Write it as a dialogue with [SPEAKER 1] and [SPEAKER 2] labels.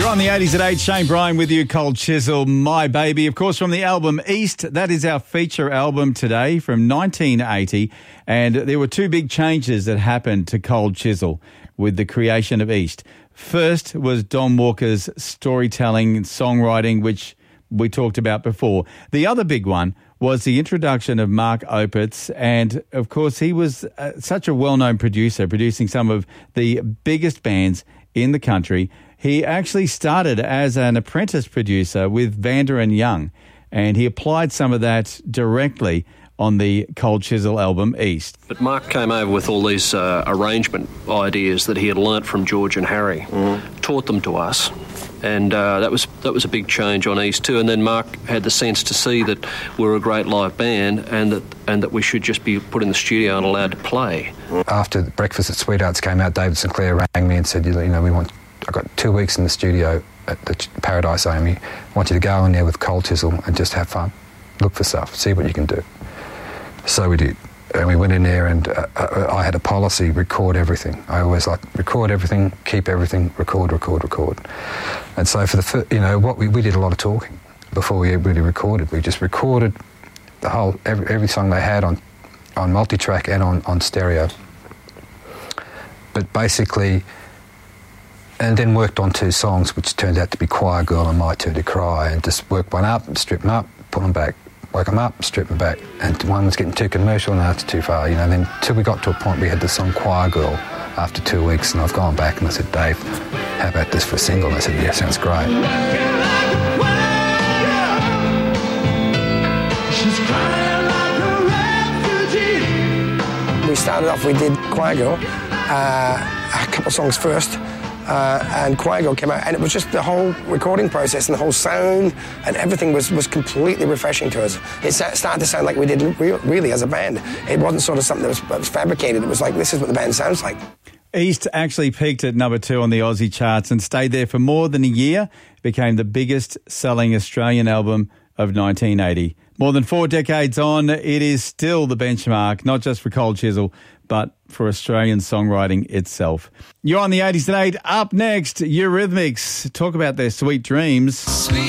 [SPEAKER 1] You're on the 80s at 8. Shane Bryan with you. Cold Chisel, My Baby. Of course, from the album East. That is our feature album today from 1980. And there were two big changes that happened to Cold Chisel with the creation of East. First was Don Walker's storytelling and songwriting, which we talked about before. The other big one was the introduction of Mark Opitz. And, of course, he was such a well-known producer, producing some of the biggest bands in the country. He actually started as an apprentice producer with Vander and Young, and he applied some of that directly on the Cold Chisel album East.
[SPEAKER 2] But Mark came over with all these arrangement ideas that he had learnt from George and Harry, taught them to us, and that was a big change on East too. And then Mark had the sense to see that we're a great live band and that we should just be put in the studio and allowed to play. After
[SPEAKER 3] Breakfast at Sweethearts came out, David Sinclair rang me and said, I've got 2 weeks in the studio at the Paradise Army. I want you to go in there with Cold Chisel and just have fun. Look for stuff, see what you can do. So we did. And we went in there and I had a policy, record everything. I always record everything, keep everything, record. And so for we did a lot of talking before we really recorded. We just recorded the whole, every song they had on multi-track and on stereo. But basically, and then worked on 2 songs, which turned out to be Choir Girl and My Turn to Cry, and just worked one up, strip them up, put them back, work them up, strip them back. And one was getting too commercial, now it's too far, Then till we got to a point we had the song Choir Girl after 2 weeks, and I've gone back and I said, Dave, how about this for a single? And I said, yeah, sounds great.
[SPEAKER 4] We started off, we did Choir Girl, a couple of songs first, and Choir Girl came out, and it was just the whole recording process and the whole sound and everything was completely refreshing to us. It started to sound like we did really as a band. It wasn't sort of something that was fabricated. It was like, this is what the band sounds like.
[SPEAKER 1] East actually peaked at number 2 on the Aussie charts and stayed there for more than a year. It became the biggest selling Australian album of 1980. More than 4 decades on, it is still the benchmark, not just for Cold Chisel, but for Australian songwriting itself. You're on the 80s at 8. Up next, Eurythmics. Talk about their sweet dreams. Sweet